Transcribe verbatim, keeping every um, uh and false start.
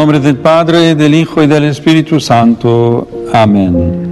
nombre del Padre, del Hijo y del Espíritu Santo. Amén.